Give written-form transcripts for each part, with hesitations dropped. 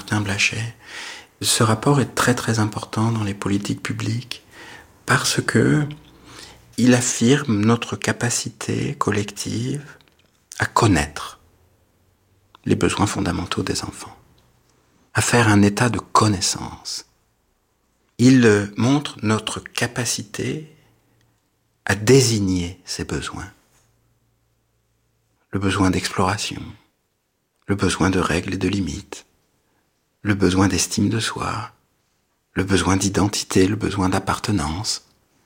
Martin Blachet. Ce rapport est très très important dans les politiques publiques parce que il affirme notre capacité collective à connaître les besoins fondamentaux des enfants, à faire un état de connaissance. Il montre notre capacité à désigner ces besoins. Le besoin d'exploration, le besoin de règles et de limites, le besoin d'estime de soi, le besoin d'identité, le besoin d'appartenance,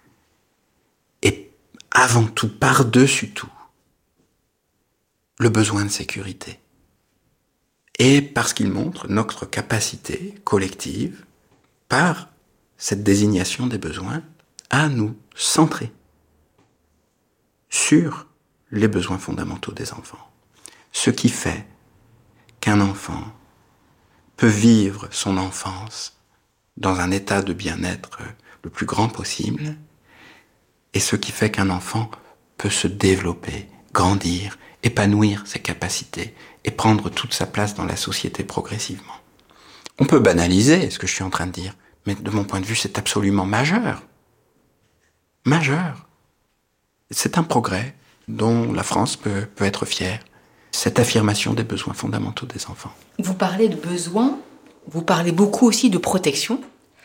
et avant tout, par-dessus tout, le besoin de sécurité. Et parce qu'il montre notre capacité collective, par cette désignation des besoins, à nous centrer sur les besoins fondamentaux des enfants. Ce qui fait qu'un enfant peut vivre son enfance dans un état de bien-être le plus grand possible, et ce qui fait qu'un enfant peut se développer, grandir, épanouir ses capacités et prendre toute sa place dans la société progressivement. On peut banaliser ce que je suis en train de dire, mais de mon point de vue, c'est absolument majeur. Majeur. C'est un progrès dont la France peut être fière. Cette affirmation des besoins fondamentaux des enfants. Vous parlez de besoins, vous parlez beaucoup aussi de protection,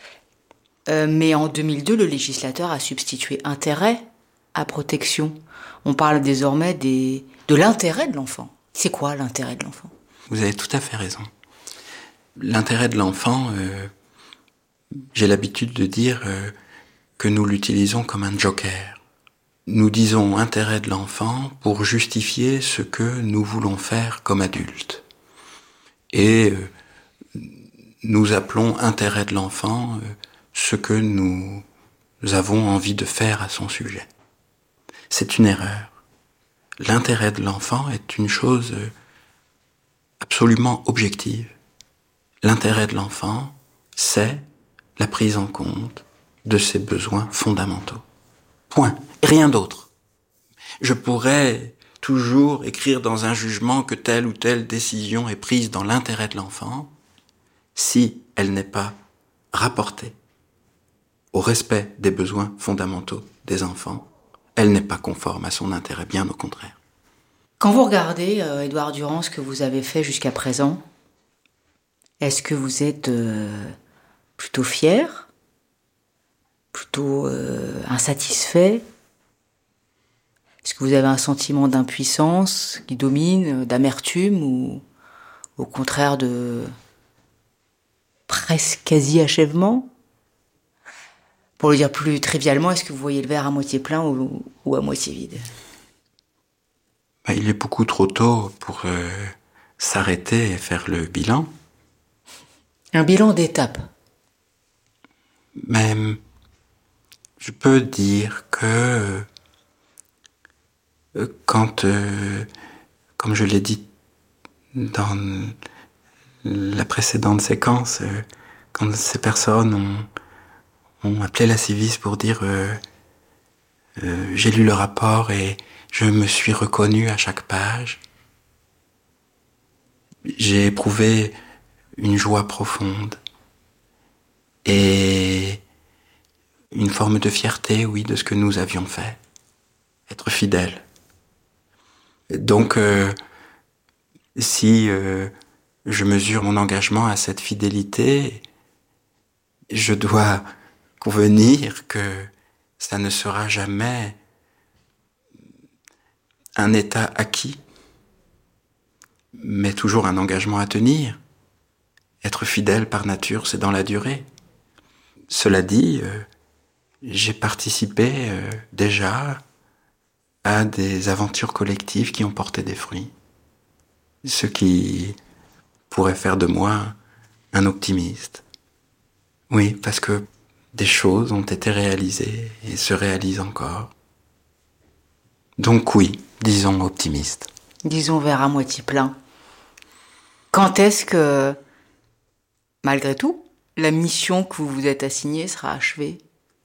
mais en 2002, le législateur a substitué intérêt à protection. On parle désormais de l'intérêt de l'enfant. C'est quoi l'intérêt de l'enfant ? Vous avez tout à fait raison. L'intérêt de l'enfant, j'ai l'habitude de dire que nous l'utilisons comme un joker. Nous disons intérêt de l'enfant pour justifier ce que nous voulons faire comme adultes. Et nous appelons intérêt de l'enfant ce que nous avons envie de faire à son sujet. C'est une erreur. L'intérêt de l'enfant est une chose absolument objective. L'intérêt de l'enfant, c'est la prise en compte de ses besoins fondamentaux. Point. Et rien d'autre. Je pourrais toujours écrire dans un jugement que telle ou telle décision est prise dans l'intérêt de l'enfant si elle n'est pas rapportée au respect des besoins fondamentaux des enfants. Elle n'est pas conforme à son intérêt, bien au contraire. Quand vous regardez, Édouard Durand, ce que vous avez fait jusqu'à présent, est-ce que vous êtes plutôt fier, plutôt insatisfait ? Est-ce que vous avez un sentiment d'impuissance qui domine, d'amertume, ou au contraire de presque quasi-achèvement ? Pour le dire plus trivialement, est-ce que vous voyez le verre à moitié plein ou à moitié vide ? Il est beaucoup trop tôt pour s'arrêter et faire le bilan. Un bilan d'étape. Mais je peux dire que quand, comme je l'ai dit dans la précédente séquence, quand ces personnes ont appelé la Civis pour dire j'ai lu le rapport et je me suis reconnu à chaque page, j'ai éprouvé une joie profonde et une forme de fierté, oui, de ce que nous avions fait. Être fidèles. Donc, si je mesure mon engagement à cette fidélité, je dois convenir que ça ne sera jamais un état acquis, mais toujours un engagement à tenir. Être fidèle par nature, c'est dans la durée. Cela dit, j'ai participé déjà à des aventures collectives qui ont porté des fruits. Ce qui pourrait faire de moi un optimiste. Oui, parce que des choses ont été réalisées et se réalisent encore. Donc oui, disons optimiste. Disons verre à moitié plein. Quand est-ce que, malgré tout, la mission que vous vous êtes assignée sera achevée ?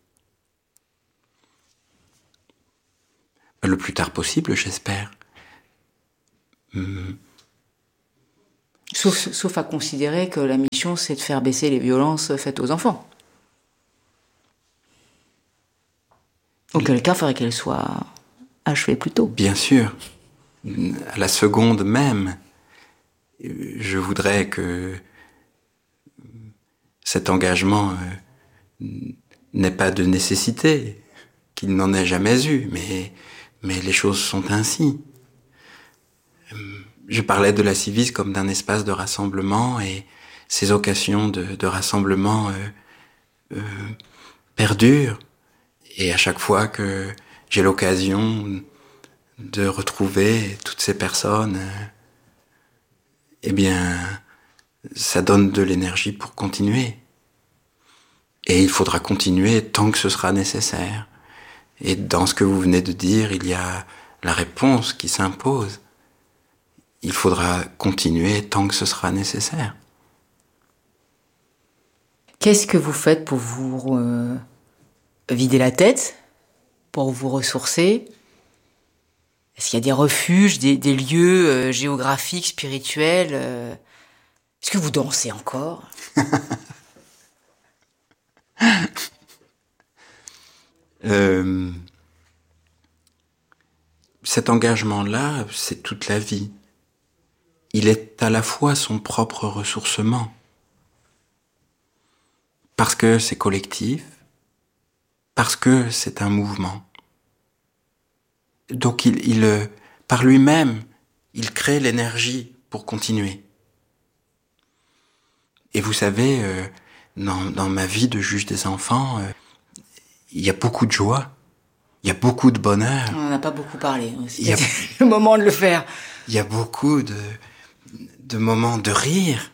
Le plus tard possible, j'espère. Sauf à considérer que la mission, c'est de faire baisser les violences faites aux enfants. Auquel cas, il faudrait qu'elles soient achevées plus tôt. Bien sûr. À la seconde même, je voudrais que cet engagement n'ait pas de nécessité, qu'il n'en ait jamais eu, mais les choses sont ainsi. Je parlais de la Civis comme d'un espace de rassemblement, et ces occasions de rassemblement perdurent, et à chaque fois que j'ai l'occasion de retrouver toutes ces personnes, eh bien, ça donne de l'énergie pour continuer. Et il faudra continuer tant que ce sera nécessaire. Et dans ce que vous venez de dire, il y a la réponse qui s'impose. Il faudra continuer tant que ce sera nécessaire. Qu'est-ce que vous faites pour vous vider la tête, pour vous ressourcer? Est-ce qu'il y a des refuges, des lieux géographiques, spirituels? Est-ce que vous dansez encore? Cet engagement-là, c'est toute la vie. Il est à la fois son propre ressourcement, parce que c'est collectif, parce que c'est un mouvement. Donc par lui-même, il crée l'énergie pour continuer. Et vous savez, dans ma vie de juge des enfants, il y a beaucoup de joie, il y a beaucoup de bonheur. On n'en a pas beaucoup parlé. C'est le moment de le faire. Il y a beaucoup de moments de rire.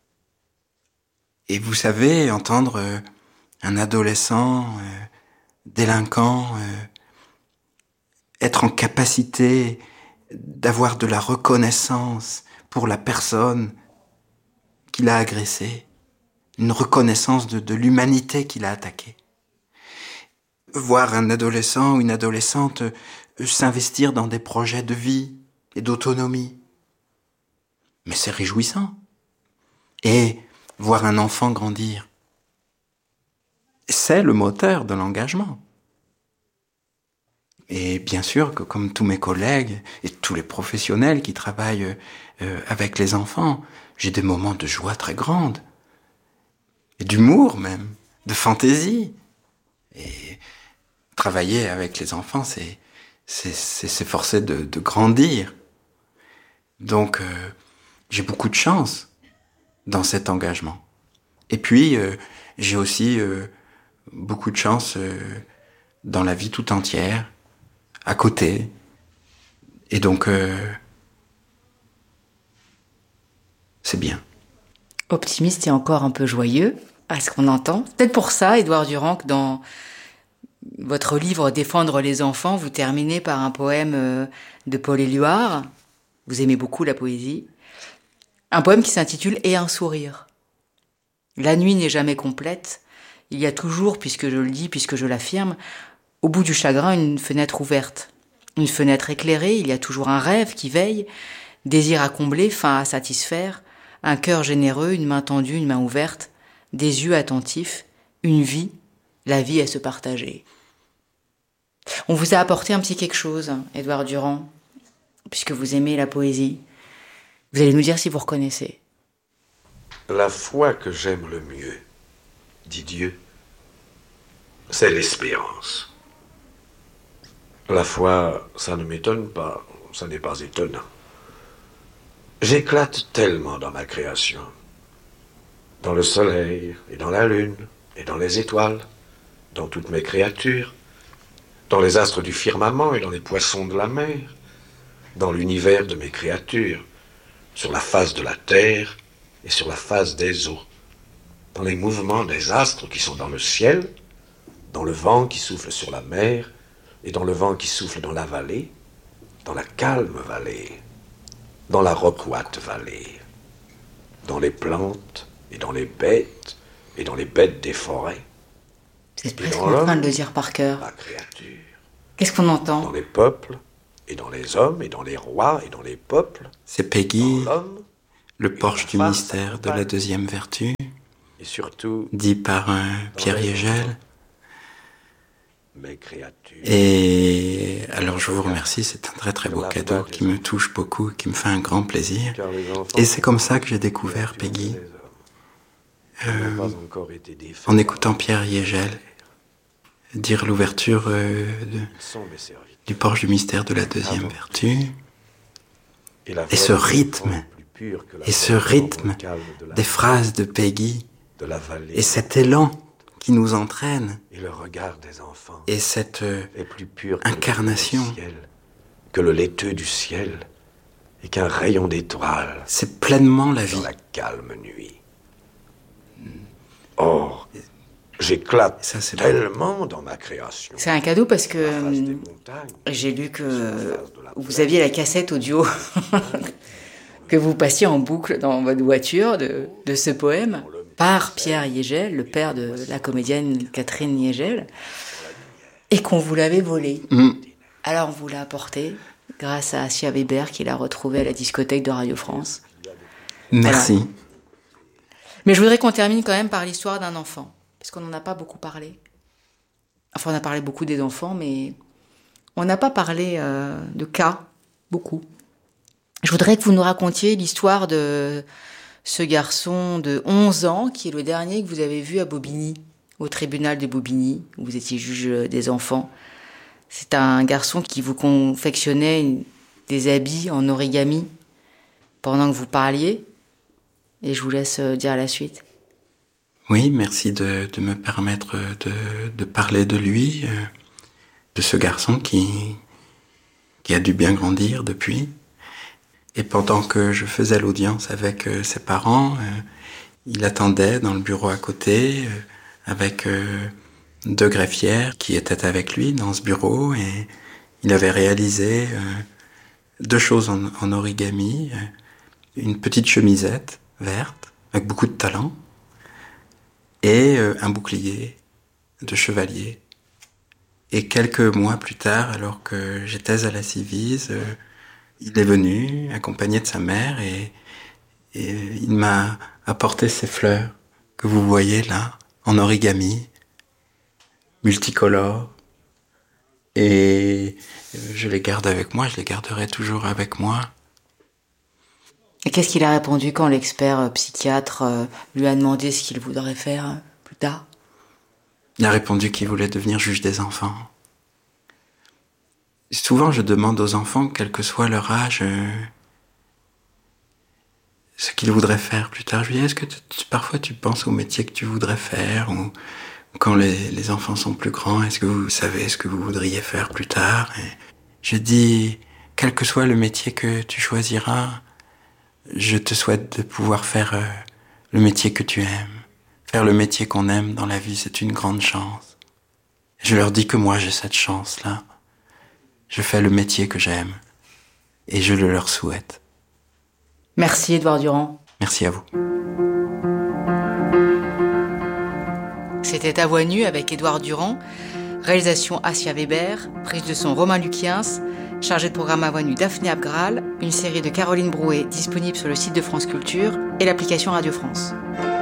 Et vous savez, entendre un adolescent délinquant être en capacité d'avoir de la reconnaissance pour la personne qu'il a agressée, une reconnaissance de l'humanité qu'il a attaquée. Voir un adolescent ou une adolescente s'investir dans des projets de vie et d'autonomie. Mais c'est réjouissant. Et voir un enfant grandir, c'est le moteur de l'engagement. Et bien sûr que comme tous mes collègues et tous les professionnels qui travaillent avec les enfants, j'ai des moments de joie très grande, et d'humour même, de fantaisie. Et travailler avec les enfants, c'est s'efforcer de grandir. Donc j'ai beaucoup de chance dans cet engagement. Et puis j'ai aussi beaucoup de chance dans la vie tout entière, à côté. Et donc c'est bien. Optimiste et encore un peu joyeux, à ce qu'on entend. Peut-être pour ça, Édouard Durand, que dans votre livre Défendre les enfants, vous terminez par un poème de Paul Éluard. Vous aimez beaucoup la poésie. Un poème qui s'intitule « Et un sourire ». La nuit n'est jamais complète. Il y a toujours, puisque je le dis, puisque je l'affirme, au bout du chagrin, une fenêtre ouverte. Une fenêtre éclairée, il y a toujours un rêve qui veille, désir à combler, faim à satisfaire, un cœur généreux, une main tendue, une main ouverte, des yeux attentifs, une vie, la vie à se partager. On vous a apporté un petit quelque chose, Édouard Durand, puisque vous aimez la poésie. Vous allez nous dire si vous reconnaissez. La foi que j'aime le mieux, dit Dieu, c'est l'espérance. La foi, ça ne m'étonne pas, ça n'est pas étonnant. J'éclate tellement dans ma création, dans le soleil et dans la lune et dans les étoiles, dans toutes mes créatures, dans les astres du firmament et dans les poissons de la mer, dans l'univers de mes créatures, sur la face de la terre et sur la face des eaux, dans les mouvements des astres qui sont dans le ciel, dans le vent qui souffle sur la mer et dans le vent qui souffle dans la vallée, dans la calme vallée, dans la roquoite vallée, dans les plantes et dans les bêtes et dans les bêtes des forêts. Vous êtes presque en train de le dire par cœur. La créature. Qu'est-ce qu'on entend? Dans les peuples et dans les hommes et dans les rois et dans les peuples. C'est Peggy, Le porche du mystère de la deuxième vertu, et surtout dit par Pierre Yegel. mes créatures. Et alors je vous remercie, c'est un très très beau cadeau qui me touche beaucoup, qui me fait un grand plaisir. Et c'est comme ça que j'ai découvert Peggy, en écoutant Pierre Yegel dire l'ouverture du porche du mystère de la deuxième vertu. Et ce rythme des phrases de Peggy, et cet élan qui nous entraîne, et le regard des enfants et cette est plus pur incarnation, que le laiteux du ciel, et qu'un rayon d'étoiles c'est pleinement la vie. dans la calme nuit. Or, j'éclate Ça, c'est tellement dans ma création. C'est un cadeau parce La que face des montagnes, j'ai lu que la face de la vous aviez la cassette audio que vous passiez en boucle dans votre voiture de ce poème par Pierre Yegel, le père de la comédienne Catherine Yegel, et qu'on vous l'avait volé. Alors on vous l'a apporté grâce à Assia Weber qui l'a retrouvé à la discothèque de Radio France. Merci. Voilà. Mais je voudrais qu'on termine quand même par l'histoire d'un enfant, parce qu'on n'en a pas beaucoup parlé. Enfin, on a parlé beaucoup des enfants, mais on n'a pas parlé de cas, beaucoup. Je voudrais que vous nous racontiez l'histoire de ce garçon de 11 ans, qui est le dernier que vous avez vu à Bobigny, au tribunal de Bobigny, où vous étiez juge des enfants. C'est un garçon qui vous confectionnait des habits en origami pendant que vous parliez. Et je vous laisse dire la suite. Oui, merci de me permettre de parler de lui, de ce garçon qui a dû bien grandir depuis. Et pendant que je faisais l'audience avec ses parents, il attendait dans le bureau à côté avec deux greffières qui étaient avec lui dans ce bureau, et il avait réalisé deux choses en origami, une petite chemisette verte avec beaucoup de talent et un bouclier de chevalier. Et quelques mois plus tard, alors que j'étais à la Civise, il est venu accompagné de sa mère et il m'a apporté ces fleurs que vous voyez là, en origami, multicolores. Et je les garde avec moi, je les garderai toujours avec moi. Et qu'est-ce qu'il a répondu quand l'expert psychiatre lui a demandé ce qu'il voudrait faire plus tard ? Il a répondu qu'il voulait devenir juge des enfants. Souvent, je demande aux enfants, quel que soit leur âge, ce qu'ils voudraient faire plus tard. Je lui dis, est-ce que parfois tu penses au métier que tu voudrais faire, ou quand les enfants sont plus grands, est-ce que vous savez ce que vous voudriez faire plus tard ? Et je dis, quel que soit le métier que tu choisiras, je te souhaite de pouvoir faire le métier que tu aimes. Faire le métier qu'on aime dans la vie, c'est une grande chance. Je leur dis que moi, j'ai cette chance-là. Je fais le métier que j'aime. Et je le leur souhaite. Merci Édouard Durand. Merci à vous. C'était À Voix nue avec Édouard Durand. Réalisation Assia Weber. Prise de son Romain Luquiens. Chargé de programme À Voix nue Daphné Abgral. Une série de Caroline Brouet disponible sur le site de France Culture et l'application Radio France.